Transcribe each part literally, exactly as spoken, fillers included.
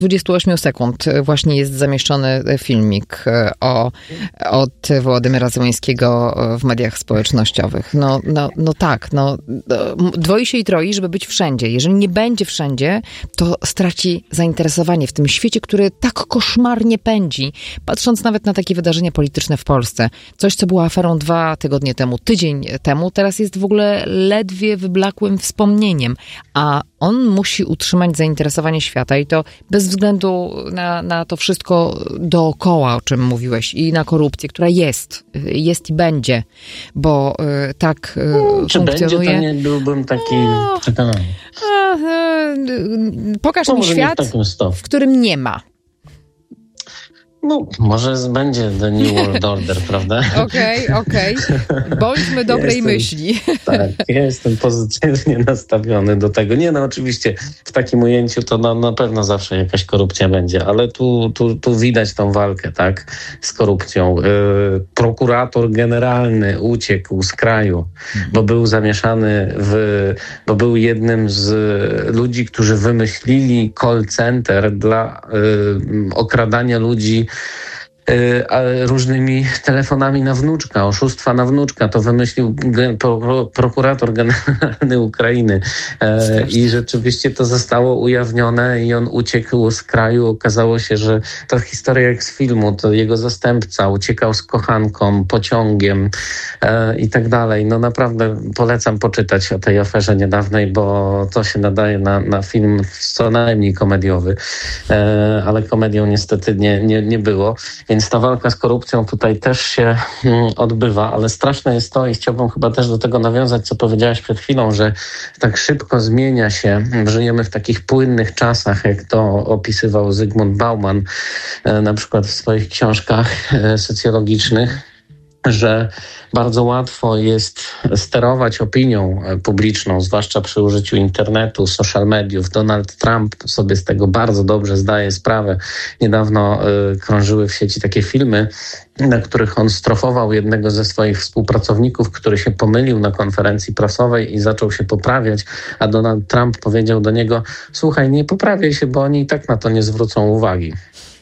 dwudziestu ośmiu sekund właśnie jest zamieszczony filmik o, od Wołodymyra Zełenskiego w mediach społecznościowych. No, no, no tak, no, dwoi się i troi, żeby być wszędzie. Jeżeli nie będzie wszędzie, to straci zainteresowanie w tym świecie, który tak koszmarnie pędzi, patrząc nawet na takie wydarzenia polityczne w Polsce. Coś, co było aferą dwa tygodnie temu, tydzień temu, teraz jest w ogóle ledwie wyblakłym wspomnieniem, a on musi utrzymać zainteresowanie świata i to bez względu na, na to wszystko dookoła, o czym mówiłeś, i na korupcję, która jest, jest i będzie, bo y, tak y, no, czy funkcjonuje. Będzie, to nie byłbym taki no, przekonany. Y, pokaż no, mi świat, w, w którym nie ma. No, może będzie The New World Order, prawda? Okej, okay, okej. Okay. Bądźmy dobrej ja jestem, myśli. Tak, ja jestem pozytywnie nastawiony do tego. Nie, no oczywiście w takim ujęciu to na, na pewno zawsze jakaś korupcja będzie, ale tu, tu, tu widać tą walkę, tak, z korupcją. Yy, prokurator generalny uciekł z kraju, bo był zamieszany w, bo był jednym z ludzi, którzy wymyślili call center dla yy, okradania ludzi różnymi telefonami na wnuczka, oszustwa na wnuczka. To wymyślił gen, pro, prokurator generalny Ukrainy. E, I rzeczywiście to zostało ujawnione i on uciekł z kraju. Okazało się, że to historia jak z filmu, to jego zastępca uciekał z kochanką, pociągiem e, i tak dalej. No naprawdę polecam poczytać o tej aferze niedawnej, bo to się nadaje na, na film co najmniej komediowy, e, ale komedią niestety nie, nie, nie było. Więc ta walka z korupcją tutaj też się mm, odbywa, ale straszne jest to i chciałbym chyba też do tego nawiązać, co powiedziałaś przed chwilą, że tak szybko zmienia się, żyjemy w takich płynnych czasach, jak to opisywał Zygmunt Bauman e, na przykład w swoich książkach e, socjologicznych, że bardzo łatwo jest sterować opinią publiczną, zwłaszcza przy użyciu internetu, social mediów. Donald Trump sobie z tego bardzo dobrze zdaje sprawę. Niedawno y, krążyły w sieci takie filmy, na których on strofował jednego ze swoich współpracowników, który się pomylił na konferencji prasowej i zaczął się poprawiać, a Donald Trump powiedział do niego: słuchaj, nie poprawiaj się, bo oni i tak na to nie zwrócą uwagi.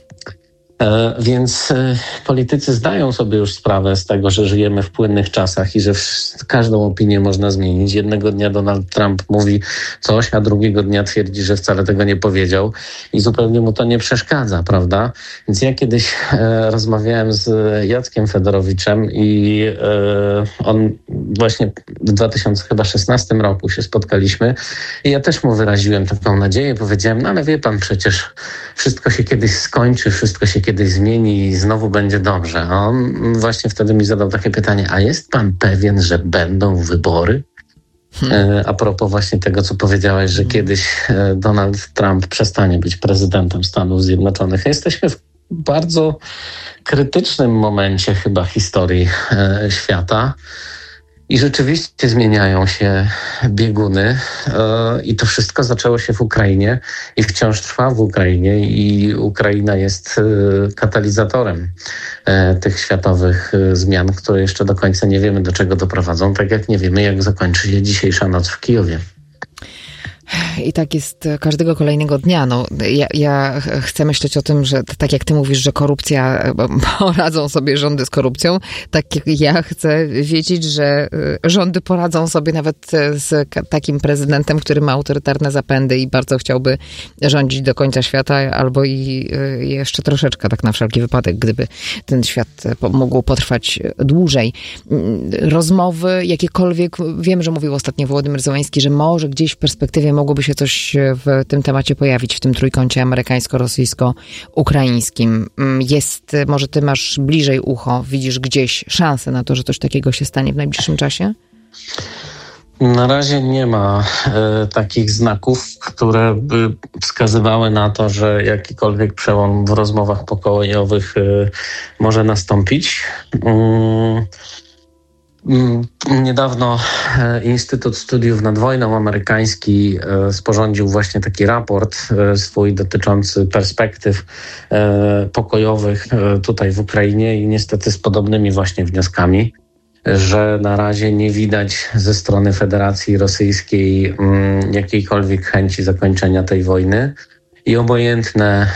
E, więc e, politycy zdają sobie już sprawę z tego, że żyjemy w płynnych czasach i że w, każdą opinię można zmienić. Jednego dnia Donald Trump mówi coś, a drugiego dnia twierdzi, że wcale tego nie powiedział i zupełnie mu to nie przeszkadza, prawda? Więc ja kiedyś e, rozmawiałem z Jackiem Fedorowiczem i e, on właśnie w dwa tysiące szesnastym roku się spotkaliśmy i ja też mu wyraziłem taką nadzieję. Powiedziałem: no ale wie pan, przecież wszystko się kiedyś skończy, wszystko się kiedyś zmieni i znowu będzie dobrze. A on właśnie wtedy mi zadał takie pytanie: a jest pan pewien, że będą wybory? Hmm. A propos właśnie tego, co powiedziałeś, że kiedyś Donald Trump przestanie być prezydentem Stanów Zjednoczonych. Jesteśmy w bardzo krytycznym momencie chyba historii świata. I rzeczywiście zmieniają się bieguny yy, i to wszystko zaczęło się w Ukrainie i wciąż trwa w Ukrainie i Ukraina jest yy, katalizatorem yy, tych światowych yy, zmian, które jeszcze do końca nie wiemy, do czego doprowadzą, tak jak nie wiemy, jak zakończy się dzisiejsza noc w Kijowie. I tak jest każdego kolejnego dnia. No, ja, ja chcę myśleć o tym, że tak jak ty mówisz, że korupcja, poradzą sobie rządy z korupcją, tak ja chcę wiedzieć, że rządy poradzą sobie nawet z takim prezydentem, który ma autorytarne zapędy i bardzo chciałby rządzić do końca świata, albo i jeszcze troszeczkę, tak na wszelki wypadek, gdyby ten świat mógł potrwać dłużej. Rozmowy jakiekolwiek, wiem, że mówił ostatnio Wołodymyr Zełenski, że może gdzieś w perspektywie mogłoby się coś w tym temacie pojawić, w tym trójkącie amerykańsko-rosyjsko-ukraińskim. Jest, może ty masz bliżej ucho, widzisz gdzieś szansę na to, że coś takiego się stanie w najbliższym czasie? Na razie nie ma e, takich znaków, które by wskazywały na to, że jakikolwiek przełom w rozmowach pokojowych e, może nastąpić. Mm. Niedawno Instytut Studiów nad Wojną amerykański sporządził właśnie taki raport swój dotyczący perspektyw pokojowych tutaj w Ukrainie i niestety z podobnymi właśnie wnioskami, że na razie nie widać ze strony Federacji Rosyjskiej jakiejkolwiek chęci zakończenia tej wojny i obojętne